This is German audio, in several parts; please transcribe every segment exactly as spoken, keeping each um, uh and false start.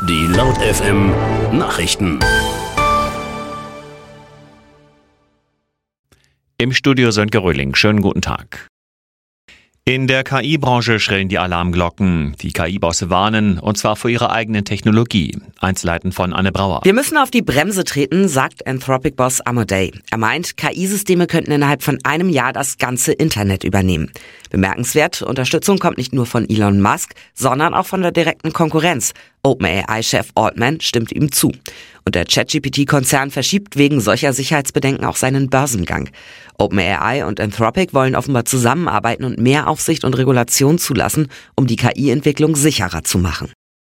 Die Laut F M Nachrichten. Im Studio Sönke Röhling. Schönen guten Tag. In der K I-Branche schrillen die Alarmglocken. Die K I-Bosse warnen, und zwar vor ihrer eigenen Technologie. Einzelheiten von Anne Brauer. Wir müssen auf die Bremse treten, sagt Anthropic-Boss Amodei. Er meint, K I-Systeme könnten innerhalb von einem Jahr das ganze Internet übernehmen. Bemerkenswert, Unterstützung kommt nicht nur von Elon Musk, sondern auch von der direkten Konkurrenz. OpenAI-Chef Altman stimmt ihm zu. Und der ChatGPT-Konzern verschiebt wegen solcher Sicherheitsbedenken auch seinen Börsengang. OpenAI und Anthropic wollen offenbar zusammenarbeiten und mehr Aufsicht und Regulation zulassen, um die K I-Entwicklung sicherer zu machen.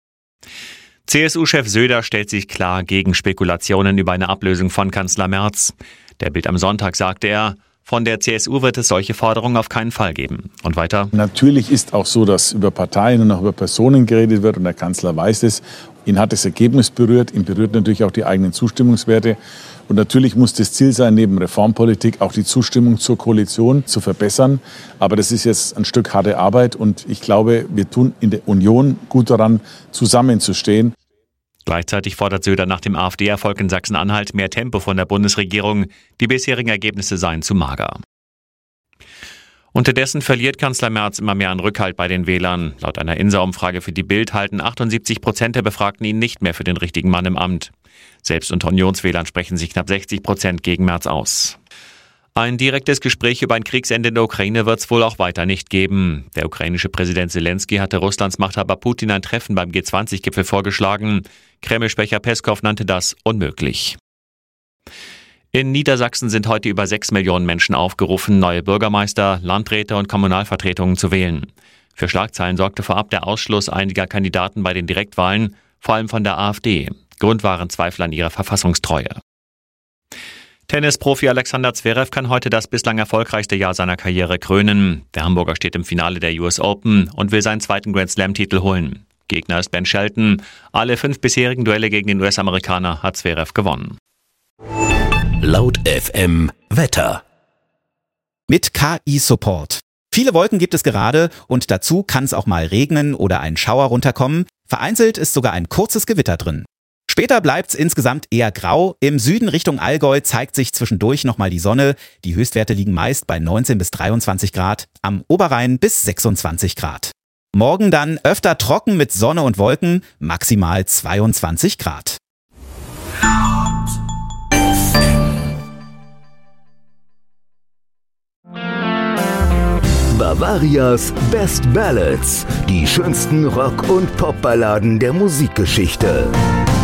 C S U-Chef Söder stellt sich klar gegen Spekulationen über eine Ablösung von Kanzler Merz. Der Bild am Sonntag sagte er, von der C S U wird es solche Forderungen auf keinen Fall geben. Und weiter? Natürlich ist auch so, dass über Parteien und auch über Personen geredet wird und der Kanzler weiß es. Ihn hat das Ergebnis berührt, ihn berührt natürlich auch die eigenen Zustimmungswerte. Und natürlich muss das Ziel sein, neben Reformpolitik auch die Zustimmung zur Koalition zu verbessern. Aber das ist jetzt ein Stück harte Arbeit und ich glaube, wir tun in der Union gut daran, zusammenzustehen. Gleichzeitig fordert Söder nach dem AfD-Erfolg in Sachsen-Anhalt mehr Tempo von der Bundesregierung. Die bisherigen Ergebnisse seien zu mager. Unterdessen verliert Kanzler Merz immer mehr an Rückhalt bei den Wählern. Laut einer Insa-Umfrage für die Bild halten achtundsiebzig Prozent der Befragten ihn nicht mehr für den richtigen Mann im Amt. Selbst unter Unionswählern sprechen sich knapp sechzig Prozent gegen Merz aus. Ein direktes Gespräch über ein Kriegsende in der Ukraine wird es wohl auch weiter nicht geben. Der ukrainische Präsident Zelensky hatte Russlands Machthaber Putin ein Treffen beim G zwanzig Gipfel vorgeschlagen. Kreml-Sprecher Peskow nannte das unmöglich. In Niedersachsen sind heute über sechs Millionen Menschen aufgerufen, neue Bürgermeister, Landräte und Kommunalvertretungen zu wählen. Für Schlagzeilen sorgte vorab der Ausschluss einiger Kandidaten bei den Direktwahlen, vor allem von der AfD. Grund waren Zweifel an ihrer Verfassungstreue. Tennisprofi Alexander Zverev kann heute das bislang erfolgreichste Jahr seiner Karriere krönen. Der Hamburger steht im Finale der U S Open und will seinen zweiten Grand-Slam-Titel holen. Gegner ist Ben Shelton. Alle fünf bisherigen Duelle gegen den U S-Amerikaner hat Zverev gewonnen. Laut F M Wetter. Mit K I-Support. Viele Wolken gibt es gerade und dazu kann es auch mal regnen oder ein Schauer runterkommen. Vereinzelt ist sogar ein kurzes Gewitter drin. Später bleibt's insgesamt eher grau. Im Süden Richtung Allgäu zeigt sich zwischendurch nochmal die Sonne. Die Höchstwerte liegen meist bei neunzehn bis dreiundzwanzig Grad, am Oberrhein bis sechsundzwanzig Grad. Morgen dann öfter trocken mit Sonne und Wolken, maximal zweiundzwanzig Grad. Bavarias Best Ballads. Die schönsten Rock- und Popballaden der Musikgeschichte.